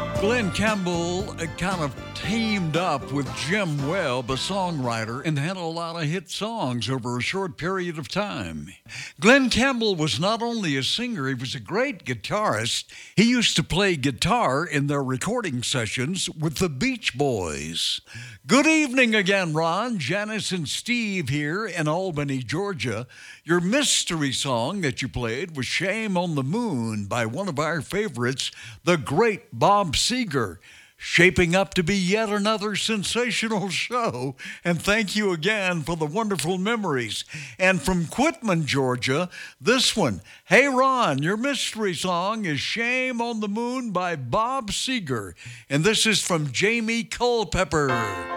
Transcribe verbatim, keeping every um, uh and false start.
Glenn Campbell uh, kind of teamed up with Jim Webb, a songwriter, and had a lot of hit songs over a short period of time. Glenn Campbell was not only a singer, he was a great guitarist. He used to play guitar in their recording sessions with the Beach Boys. Good evening again, Ron, Janice, and Steve here in Albany, Georgia. Your mystery song that you played was Shame on the Moon by one of our favorites, the great Bob Seger, shaping up to be yet another sensational show. And thank you again for the wonderful memories. And from Quitman, Georgia, this one, Hey Ron, your mystery song is Shame on the Moon by Bob Seger. And this is from Jamie Culpepper.